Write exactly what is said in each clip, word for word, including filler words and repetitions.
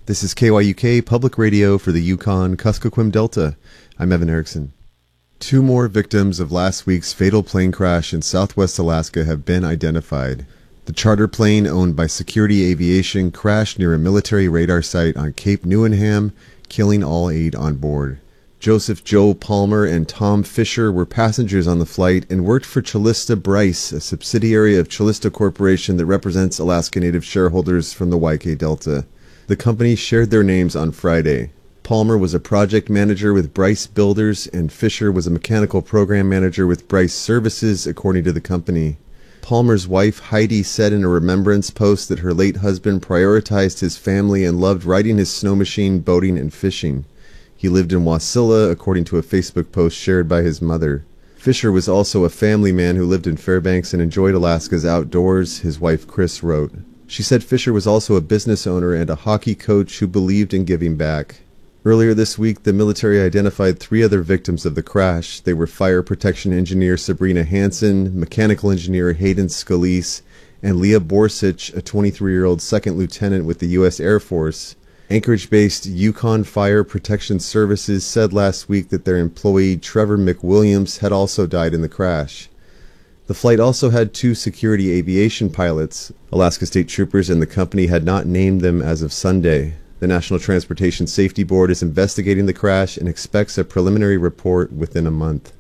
This is K Y U K Public Radio for the Yukon-Kuskokwim Delta. I'm Evan Erickson. Two more victims of last week's fatal plane crash in southwest Alaska have been identified. The charter plane owned by Security Aviation crashed near a military radar site on Cape Newenham, killing all eight on board. Joseph Joe Palmer and Tom Fisher were passengers on the flight and worked for Calista Bryce, a subsidiary of Calista Corporation that represents Alaska Native shareholders from the Y K Delta. The company shared their names on Friday. Palmer was a project manager with Bryce Builders, and Fisher was a mechanical program manager with Bryce Services, according to the company. Palmer's wife, Heidi, said in a remembrance post that her late husband prioritized his family and loved riding his snow machine, boating, and fishing. He lived in Wasilla, according to a Facebook post shared by his mother. Fisher was also a family man who lived in Fairbanks and enjoyed Alaska's outdoors, his wife Chris wrote. She said Fisher was also a business owner and a hockey coach who believed in giving back. Earlier this week, the military identified three other victims of the crash. They were fire protection engineer Sabrina Hansen, mechanical engineer Hayden Scalise, and Leah Borsich, a twenty-three-year-old second lieutenant with the U S Air Force. Anchorage-based Yukon Fire Protection Services said last week that their employee Trevor McWilliams had also died in the crash. The flight also had two security aviation pilots. Alaska State Troopers and the company had not named them as of Sunday. The National Transportation Safety Board is investigating the crash and expects a preliminary report within a month.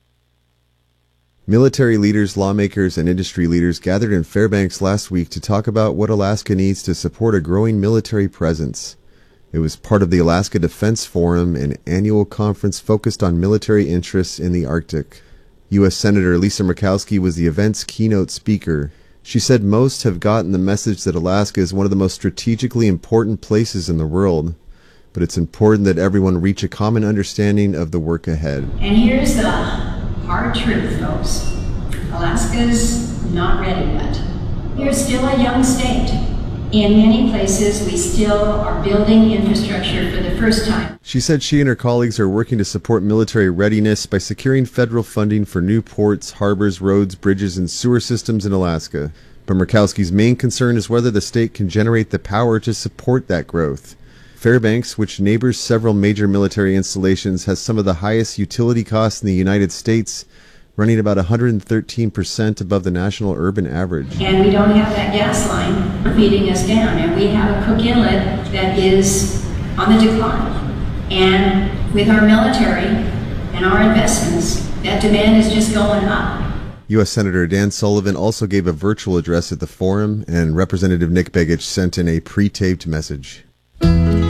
Military leaders, lawmakers, and industry leaders gathered in Fairbanks last week to talk about what Alaska needs to support a growing military presence. It was part of the Alaska Defense Forum, an annual conference focused on military interests in the Arctic. U S Senator Lisa Murkowski was the event's keynote speaker. She said most have gotten the message that Alaska is one of the most strategically important places in the world, but it's important that everyone reach a common understanding of the work ahead. And here's the hard truth, folks. Alaska's not ready yet. We're still a young state. In many places, we still are building infrastructure for the first time. She said she and her colleagues are working to support military readiness by securing federal funding for new ports, harbors, roads, bridges, and sewer systems in Alaska. But Murkowski's main concern is whether the state can generate the power to support that growth. Fairbanks, which neighbors several major military installations, has some of the highest utility costs in the United States, running about one hundred thirteen percent above the national urban average. And we don't have that gas line feeding us down, and we have a Cook Inlet that is on the decline. And with our military and our investments, that demand is just going up. U S Senator Dan Sullivan also gave a virtual address at the forum, and Representative Nick Begich sent in a pre-taped message.